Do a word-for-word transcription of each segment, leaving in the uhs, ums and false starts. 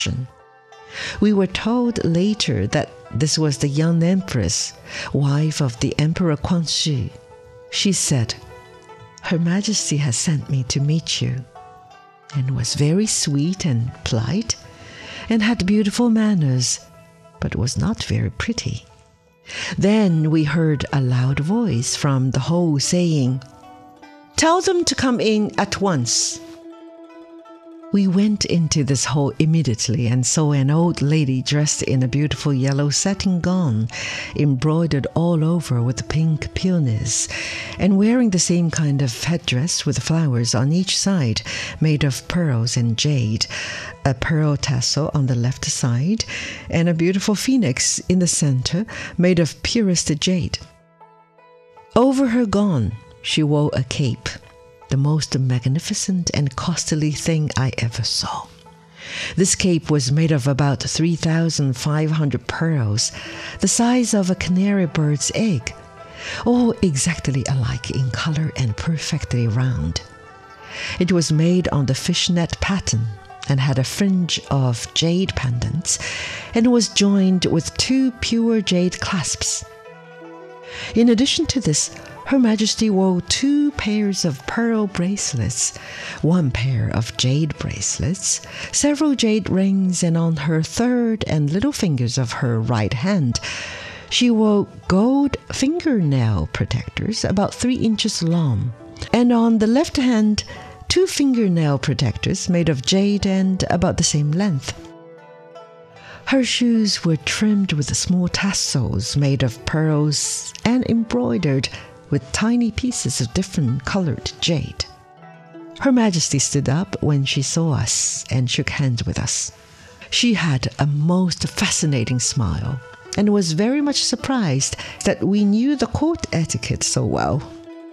We were told later that this was the young empress, wife of the Emperor Guangxu. She said, "Her Majesty has sent me to meet you," and was very sweet and polite, and had beautiful manners, but was not very pretty. Then we heard a loud voice from the hall saying, "Tell them to come in at once." We went into this hall immediately and saw an old lady dressed in a beautiful yellow satin gown, embroidered all over with pink peonies, and wearing the same kind of headdress with flowers on each side, made of pearls and jade, a pearl tassel on the left side, and a beautiful phoenix in the center, made of purest jade. Over her gown, she wore a cape, the most magnificent and costly thing I ever saw. This cape was made of about three thousand five hundred pearls, the size of a canary bird's egg, all exactly alike in color and perfectly round. It was made on the fishnet pattern and had a fringe of jade pendants, and was joined with two pure jade clasps. In addition to this, Her Majesty wore two pairs of pearl bracelets, one pair of jade bracelets, several jade rings, and on her third and little fingers of her right hand, she wore gold fingernail protectors about three inches long, and on the left hand, two fingernail protectors made of jade and about the same length. Her shoes were trimmed with small tassels made of pearls and embroidered with tiny pieces of different colored jade. Her Majesty stood up when she saw us and shook hands with us. She had a most fascinating smile and was very much surprised that we knew the court etiquette so well.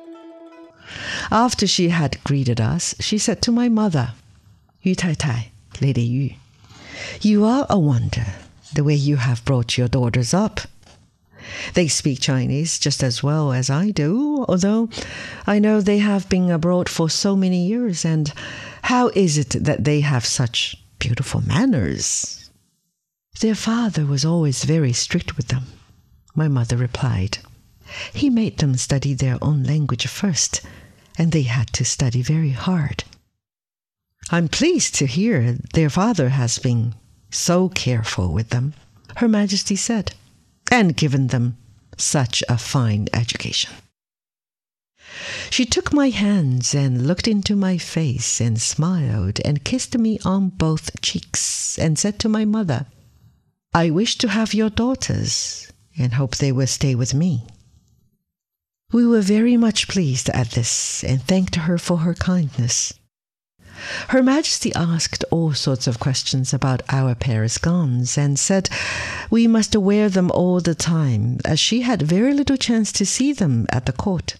After she had greeted us, she said to my mother, "Yu Tai Tai, Lady Yu, you are a wonder, the way you have brought your daughters up. They speak Chinese just as well as I do, although I know they have been abroad for so many years, and how is it that they have such beautiful manners?" "Their father was always very strict with them," my mother replied. "He made them study their own language first, and they had to study very hard." "I'm pleased to hear their father has been so careful with them," Her Majesty said, "and given them such a fine education." She took my hands and looked into my face and smiled and kissed me on both cheeks and said to my mother, "I wish to have your daughters and hope they will stay with me." We were very much pleased at this and thanked her for her kindness. Her Majesty asked all sorts of questions about our Paris gowns and said we must wear them all the time, as she had very little chance to see them at the court.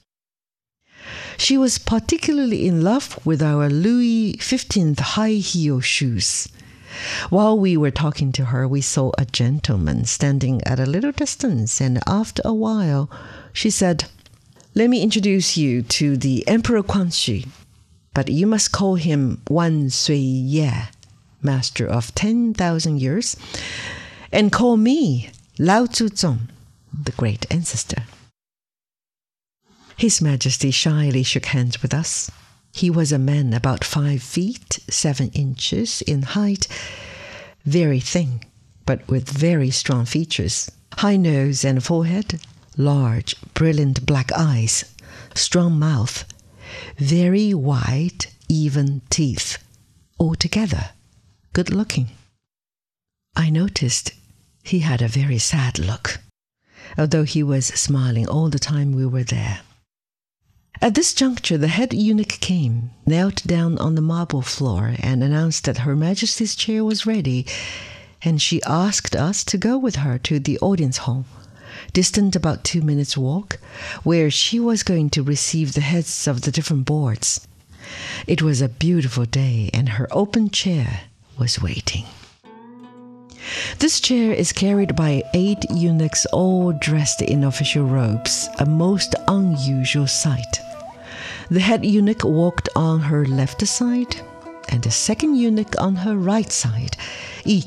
She was particularly in love with our Louis the fifteenth high heel shoes. While we were talking to her, we saw a gentleman standing at a little distance, and after a while she said, "Let me introduce you to the Emperor Guangxu, but you must call him Wan Sui Ye, master of ten thousand years, and call me Lao Zuzong, the great ancestor." His Majesty shyly shook hands with us. He was a man about five feet, seven inches in height, very thin, but with very strong features, high nose and forehead, large, brilliant black eyes, strong mouth, very white, even teeth, altogether good-looking. I noticed he had a very sad look, although he was smiling all the time we were there. At this juncture, the head eunuch came, knelt down on the marble floor, and announced that Her Majesty's chair was ready, and she asked us to go with her to the audience hall, distant about two minutes' walk, where she was going to receive the heads of the different boards. It was a beautiful day, and her open chair was waiting. This chair is carried by eight eunuchs, all dressed in official robes, a most unusual sight. The head eunuch walked on her left side, and the second eunuch on her right side, each